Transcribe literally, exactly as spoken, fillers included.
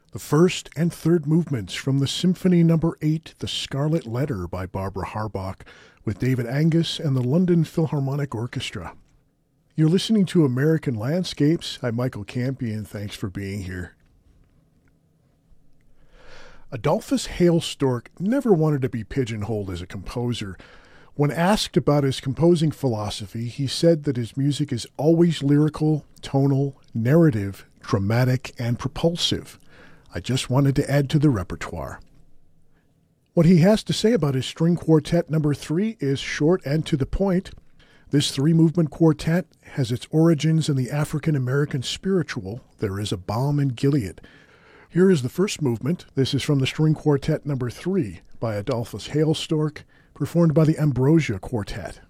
The first and third movements from the Symphony Number eight, The Scarlet Letter by Barbara Harbach, with David Angus and the London Philharmonic Orchestra. You're listening to American Landscapes. I'm Michael Campion. Thanks for being here. Adolphus Hailstork never wanted to be pigeonholed as a composer. When asked about his composing philosophy, he said that his music is always lyrical, tonal, narrative, dramatic, and propulsive. I just wanted to add to the repertoire. What he has to say about his string quartet number three is short and to the point. This three-movement quartet has its origins in the African-American spiritual, There is a Balm in Gilead. Here is the first movement. This is from the string quartet number three by Adolphus Hailstork, performed by the Ambrosia Quartet.